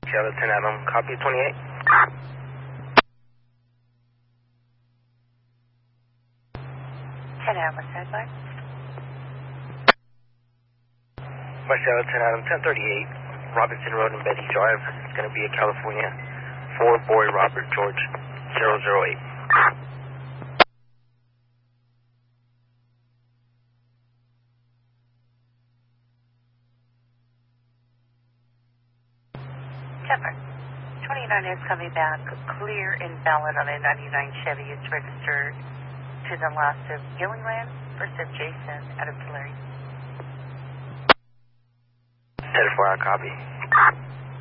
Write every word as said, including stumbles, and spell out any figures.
Charlotte ten Adam, copy twenty-eight. ten Adam, sideline. West Charlotte ten Adam, ten thirty-eight, Robinson Road and Betty Drive. It's going to be a California. four Boy Robert George, zero zero eight. Kevin, twenty-nine is coming back, clear and valid on a ninety-nine Chevy. It's registered to the last of Gillingland, first of Jason, out of Tulare. ten four, I copy.